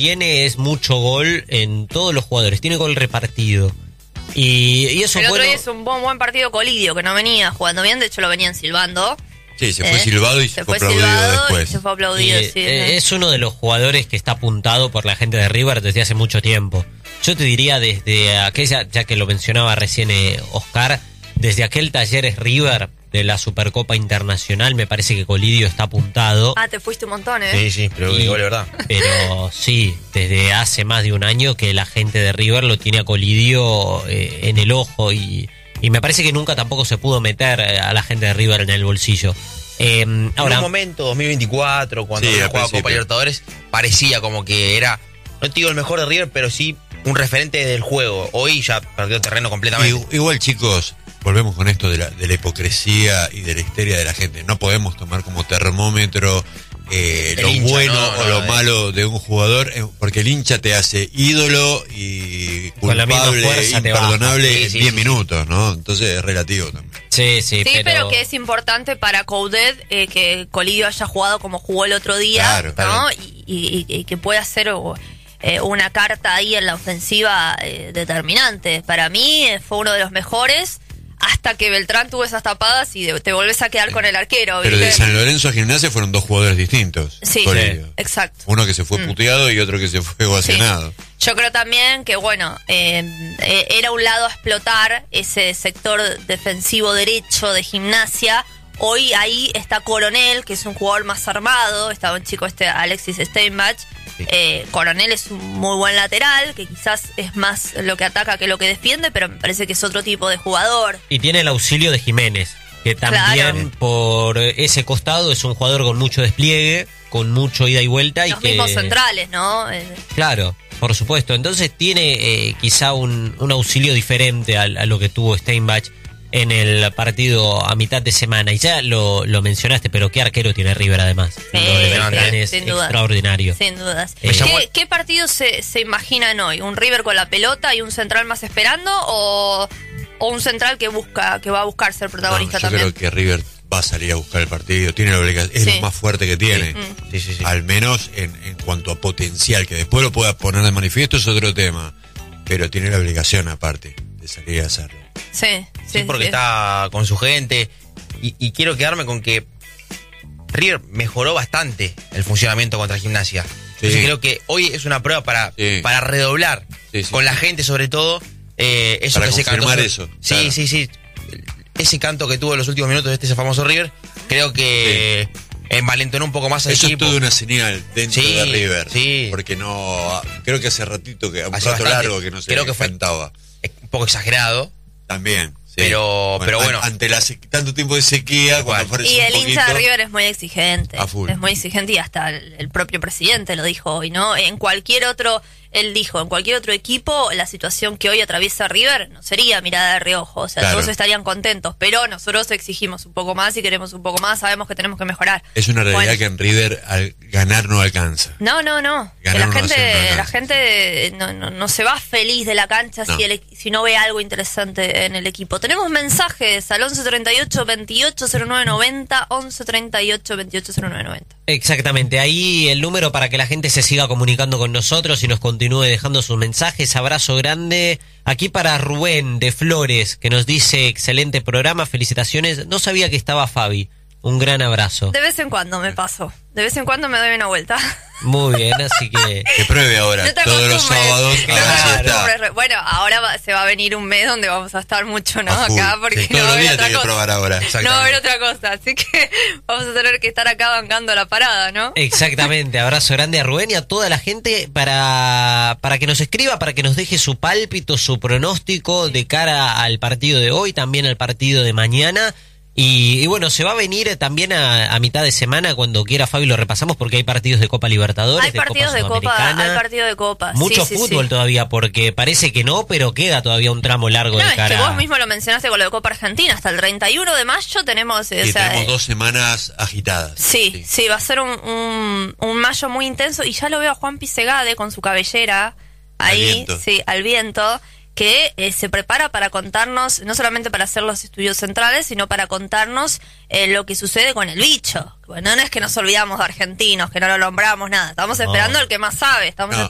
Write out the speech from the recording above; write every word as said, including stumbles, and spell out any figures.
tiene es mucho gol en todos los jugadores, tiene gol repartido. Y, y eso el otro bueno, día es un buen, buen partido Colidio, que no venía jugando bien, de hecho lo venían silbando. Sí, se fue eh, silbado y se, se fue fue aplaudido silbado después. y se fue aplaudido, y, sí, eh, sí. es uno de los jugadores que está apuntado por la gente de River desde hace mucho tiempo. Yo te diría desde aquella, ya que lo mencionaba recién eh, Oscar, desde aquel Talleres River de la Supercopa Internacional, me parece que Colidio está apuntado. Ah, te fuiste un montón, ¿eh? Sí, sí, pero Y- igual es verdad. Pero sí, desde hace más de un año que la gente de River lo tiene a Colidio eh, en el ojo y, y me parece que nunca tampoco se pudo meter eh, a la gente de River en el bolsillo. Eh, ahora, En un momento, dos mil veinticuatro, cuando Sí, se al jugaba principio. Copa Libertadores, parecía como que era, no te digo el mejor de River, pero sí un referente del juego. Hoy ya perdió terreno completamente. Y- igual, chicos, volvemos con esto de la, de la hipocresía y de la histeria de la gente. No podemos tomar como termómetro eh, El lo hincha, bueno no, o no, lo eh. malo de un jugador, eh, porque el hincha te hace ídolo y Con la misma culpable, fuerza te imperdonable baja. Sí, en sí, diez sí. minutos, ¿no? Entonces es relativo también. sí, sí, Sí, pero, pero, que es importante para Coudet eh, que Colidio haya jugado como jugó el otro día, Claro, ¿no? claro. Y, y- y que pueda ser eh, una carta ahí en la ofensiva eh, determinante. Para mí eh, fue uno de los mejores hasta que Beltrán tuvo esas tapadas y de- te volvés a quedar con el arquero. Pero ¿viste? de San Lorenzo a Gimnasia fueron dos jugadores distintos. Sí, Colidio. exacto. Uno que se fue Mm. puteado y otro que se fue ovacionado. Yo creo también que, bueno, eh, eh, era un lado a explotar ese sector defensivo derecho de Gimnasia. Hoy ahí está Coronel, que es un jugador más armado. Estaba un chico este Alexis Steinbach. Sí. Eh, Coronel es un muy buen lateral, que quizás es más lo que ataca que lo que defiende, pero me parece que es otro tipo de jugador. y tiene el auxilio de Jiménez, que también Claro. por ese costado es un jugador con mucho despliegue, con mucho ida y vuelta. Los y que, mismos centrales, ¿no? Eh, Claro, por supuesto. Entonces tiene eh, quizá un, un auxilio diferente a, a lo que tuvo Steinbach en el partido a mitad de semana. Y ya lo, lo mencionaste, pero qué arquero tiene River además. Sí, Lo de Beltrán sí, es sin duda. extraordinario. Sin dudas. Me ¿Qué, llamó- qué partido se, se imaginan hoy? ¿Un River con la pelota y un central más esperando? ¿O, o un central que busca que va a buscar ser protagonista No, yo también? creo que River va a salir a buscar el partido, tiene la obligación, es Sí. lo más fuerte que tiene, Mm. Sí, sí, sí. al menos en, en cuanto a potencial, que después lo pueda poner de manifiesto es otro tema, pero tiene la obligación aparte de salir a hacerlo. Sí, sí, Sí, porque sí. está con su gente. Y, y quiero quedarme con que River mejoró bastante el funcionamiento contra Gimnasia. Entonces creo que hoy es una prueba para, Sí. para redoblar Sí, sí, con la sí. gente, sobre todo, eh, eso Para que se cantó. confirmar eso, Sí, claro. sí, sí. Ese canto que tuvo en los últimos minutos de este famoso River, creo que envalentonó un poco más al Eso es equipo. toda una señal dentro Sí, de River, sí. porque no, creo que hace ratito, que un Hace rato bastante. largo que no se Creo que fue- cantaba. Es un poco exagerado. También. sí. Pero- pero bueno. an- Ante la se- tanto tiempo de sequía, cuando Igual. aparece Y un el hincha de poquito- River es muy exigente. A full. Es muy exigente y hasta el, el propio presidente lo dijo hoy, ¿no? En cualquier otro, él dijo, en cualquier otro equipo, la situación que hoy atraviesa River no sería mirada de reojo. O sea, Claro. todos estarían contentos, pero nosotros exigimos un poco más y queremos un poco más, sabemos que tenemos que mejorar. Es una realidad Bueno. que en River al ganar no alcanza. No, no, no. Que Ganar la uno a cero, gente, no, no. la gente no, no, no se va feliz de la cancha No. si, el, si no ve algo interesante en el equipo. Tenemos mensajes al once treinta y ocho veintiocho cero nueve noventa, once treinta y ocho veintiocho cero nueve noventa. Exactamente, ahí el número para que la gente se siga comunicando con nosotros y nos continúe dejando sus mensajes. Abrazo grande aquí para Rubén de Flores, que nos dice excelente programa, felicitaciones. No sabía que estaba Fabi. Un gran abrazo. De vez en cuando me paso. De vez en cuando me doy una vuelta. Muy bien, así que... Que pruebe ahora, No te todos los acostumbres. sábados, a ver si Claro. está. Bueno, ahora va- se va a venir un mes donde vamos a estar mucho, ¿no? A full. Acá, porque Sí, no todos va a los haber días otra tenés que cosa. probar ahora. No va a haber otra cosa. Así que vamos a tener que estar acá bancando la parada, ¿no? Exactamente, abrazo grande a Rubén y a toda la gente para, para que nos escriba, para que nos deje su pálpito, su pronóstico de cara al partido de hoy, también al partido de mañana. Y, y bueno, se va a venir también a, a mitad de semana, cuando quiera Fabi lo repasamos, porque hay partidos de Copa Libertadores, Hay partidos de Copa Copa, Sudamericana. hay partido de Copa. Mucho sí, sí, fútbol sí. todavía, porque parece que no, pero queda todavía un tramo largo No, de es cara. que vos mismo lo mencionaste con lo de Copa Argentina. Hasta el treinta y uno de mayo tenemos... eh, Sí, o sea, tenemos eh, dos semanas agitadas. Sí, sí, va a ser un, un, un mayo muy intenso y ya lo veo a Juan Pisegade con su cabellera ahí, Al viento. sí, al viento, que eh, se prepara para contarnos, no solamente para hacer los estudios centrales, sino para contarnos eh, lo que sucede con el bicho. Bueno, no es que nos olvidamos de argentinos, que no lo nombramos, nada. Estamos esperando No. el que más sabe, estamos No.